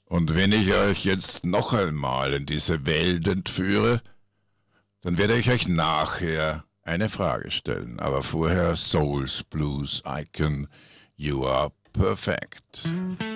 Und wenn ich euch jetzt noch einmal in diese Welt entführe, dann werde ich euch nachher eine Frage stellen. Aber vorher Souls Blues Icon, You Are Perfect.